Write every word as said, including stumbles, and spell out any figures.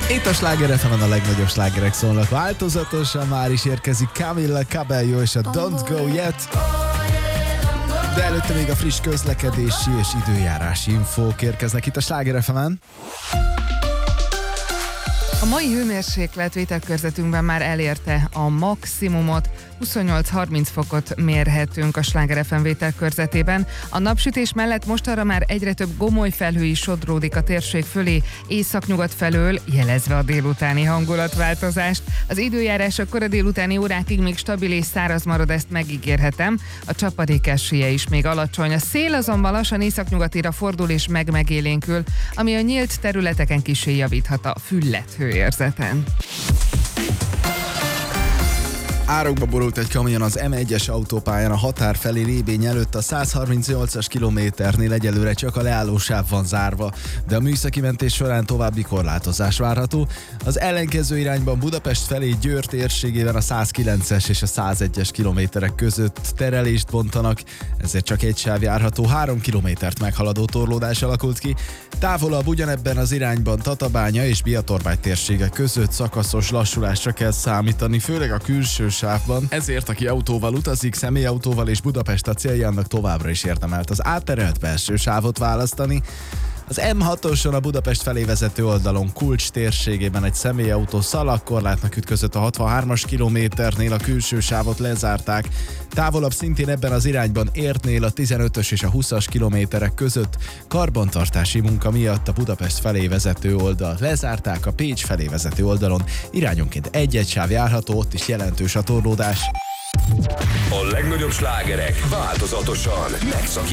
Itt a Sláger ef emen a legnagyobb slágerek szólnak változatosan, már is érkezik Camila Cabello és a Don't Go Yet. De előtte még a friss közlekedési és időjárási infók érkeznek itt a Sláger ef emen. A mai hőmérséklet vételkörzetünkben már elérte a maximumot, huszonnyolc-harminc fokot mérhetünk a Sláger ef em vételkörzetében. A napsütés mellett mostanra már egyre több gomoly felhő is sodródik a térség fölé, északnyugat felől, jelezve a délutáni hangulatváltozást. Az időjárás a kora délutáni órákig még stabil és száraz marad, ezt megígérhetem. A csapadék esélye is még alacsony. A szél azonban lassan északnyugatira fordul és meg-megélénkül, ami a nyílt területeken kissé javíthat a füllet hőérzeten. Árokba borult egy kamion az em egyes autópályán a határ felé Rébény előtt, a százharmincnyolcas kilométernél egyelőre csak a leállósáv van zárva, de a műszaki mentés során további korlátozás várható. Az ellenkező irányban Budapest felé Győr térségében a százkilences és a százegyes kilométerek között terelést bontanak, ezért csak egy sáv járható, három kilométert meghaladó torlódás alakult ki. Távolabb ugyanebben az irányban Tatabánya és Biatorbágy térsége között szakaszos lassulásra kell számítani, főleg a külső sávban, ezért aki autóval utazik, személyautóval és Budapest a céljának továbbra is érdemelt az átterelt belső sávot választani. Az em hatoson a Budapest felé vezető oldalon Kulcs térségében egy személyautó szalagkorlátnak ütközött a hatvanhármas kilométernél, a külső sávot lezárták. Távolabb szintén ebben az irányban Értnél a tizenötös és a húszas kilométerek között karbantartási munka miatt a Budapest felé vezető oldal lezárták, a Pécs felé vezető oldalon irányonként egy-egy sáv járható, ott is jelentős a torlódás. A legnagyobb slágerek változatosan megszakítják